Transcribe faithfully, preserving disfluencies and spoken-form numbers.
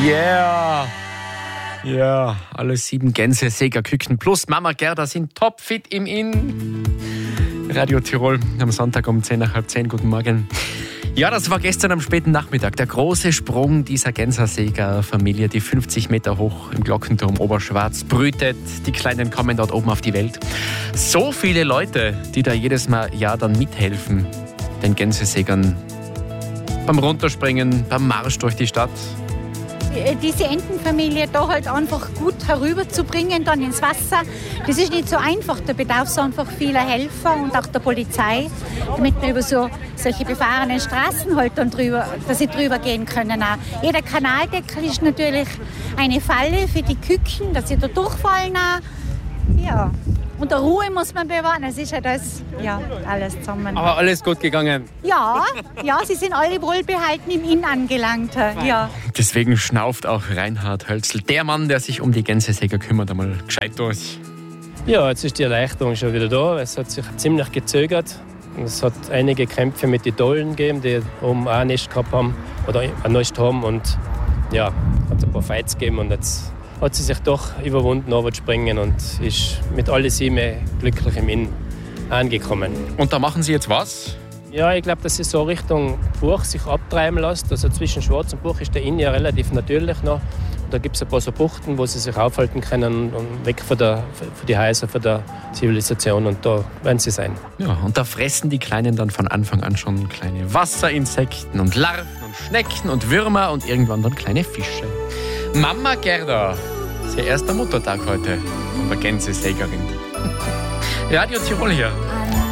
Yeah! Ja, alle sieben Gänsesägerküken plus Mama Gerda sind topfit im Inn. Radio Tirol am Sonntag um zehn nach halb zehn. Guten Morgen. Ja, das war gestern am späten Nachmittag. Der große Sprung dieser Gänsersäger-Familie, die fünfzig Meter hoch im Glockenturm Oberschwarz brütet. Die Kleinen kommen dort oben auf die Welt. So viele Leute, die da jedes Mal Jahr dann mithelfen, den Gänsesägern beim Runterspringen, beim Marsch durch die Stadt. Diese Entenfamilie da halt einfach gut herüberzubringen, dann ins Wasser. Das ist nicht so einfach, da bedarf es einfach vieler Helfer und auch der Polizei, damit wir über so solche befahrenen Straßen halt dann drüber, dass sie drüber gehen können. Auch. Jeder Kanaldeckel ist natürlich eine Falle für die Küken, dass sie da durchfallen. Auch. Ja. Und der Ruhe muss man bewahren, es ist ja das, ja, alles zusammen. Aber alles gut gegangen? Ja, ja, sie sind alle wohlbehalten im Inn angelangt. Ja. Deswegen schnauft auch Reinhard Hölzl, der Mann, der sich um die Gänsesäger kümmert, einmal gescheit durch. Ja, jetzt ist die Erleichterung schon wieder da. Es hat sich ziemlich gezögert. Es hat einige Kämpfe mit den Dollen gegeben, die oben auch ein Nest gehabt haben oder ein Nest haben. Und ja, hat ein paar Fights gegeben und jetzt hat sie sich doch überwunden, runterzuspringen und ist mit alle sieben glücklich im Inn angekommen. Und da machen Sie jetzt was? Ja, ich glaube, dass sie so Richtung Buch sich abtreiben lässt. Also zwischen Schwarz und Buch ist der Inn ja relativ natürlich noch. Da gibt es ein paar so Buchten, wo sie sich aufhalten können und weg von, der, von die Häuser, von der Zivilisation. Und da werden sie sein. Ja, und da fressen die Kleinen dann von Anfang an schon kleine Wasserinsekten und Larven und Schnecken und Würmer und irgendwann dann kleine Fische. Mama Gerda, das ist ihr erster Muttertag heute von der Gänsesägerin. Radio Tirol hier.